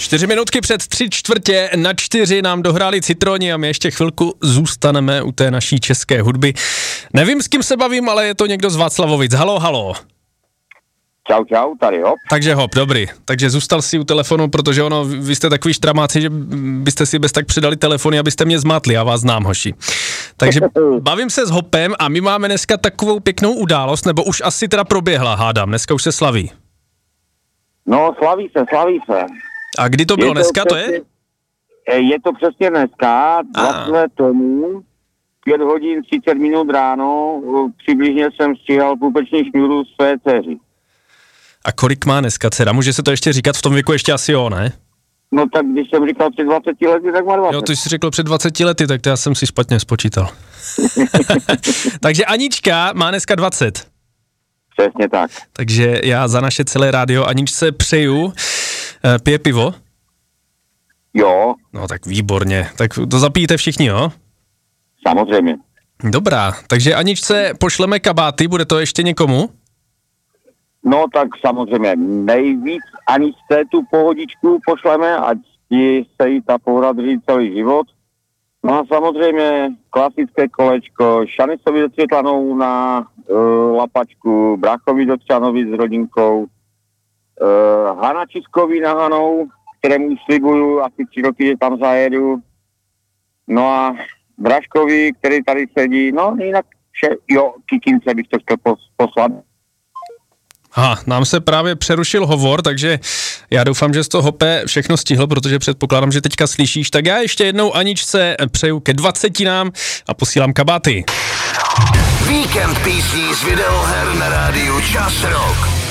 4 minutky před 3/4 nám dohráli Citroni a my ještě chvilku zůstaneme u té naší české hudby. Nevím, s kým se bavím, ale je to někdo z Václavovic. Halo, halo. Čau, tady Hop. Takže Hop, dobrý. Takže zůstal si u telefonu, protože vy jste takový štramáci, že byste si bez tak přidali telefony, abyste mě zmátli, já vás znám, hoši. Takže bavím se s Hopem a my máme dneska takovou pěknou událost, nebo už asi teda proběhla, hádám, dneska už se slaví. No, slaví se. A kdy to bylo dneska, to je? Je to přesně dneska, 20 let tomu, 5 hodin 30 minut ráno, přibližně jsem stihal pupeční šňůru své dceři. A kolik má dneska dcera? Může se to ještě říkat v tom věku ještě asi jo, ne? No tak když jsem říkal před 20 lety, tak má 20. Jo, ty jsi řekl před 20 lety, tak to já jsem si špatně spočítal. Takže Anička má dneska 20. Přesně tak. Takže já za naše celé rádio Aničce přeju. Pije pivo? Jo. No tak výborně. Tak to zapijte všichni, jo? Samozřejmě. Dobrá, takže Aničce pošleme kabáty, bude to ještě někomu? No tak samozřejmě, nejvíc Aničce tu pohodičku pošleme, ať se jí ta pohoda drží celý život. No a samozřejmě klasické kolečko, Šanicovi se Světlanou na lapačku, Brachovi do Třanovi s rodinkou, Hana Čiskovi na Hanou, kterému slibuju asi 3 roky, že tam zajedu. No a Braškovi, který tady sedí, no jinak Kikince bych to chtěl poslat. Nám se právě přerušil hovor, takže já doufám, že z toho Hope všechno stihl, protože předpokládám, že teďka slyšíš. Tak já ještě jednou Aničce přeju ke 20 a posílám kabáty. Víkend písní z videoher na rádiu Čas Rock.